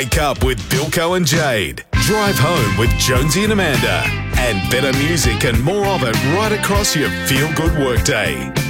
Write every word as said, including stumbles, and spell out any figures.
Wake up with Bilko and Jade. Drive home with Jonesy and Amanda. And better music and more of it right across your feel-good workday.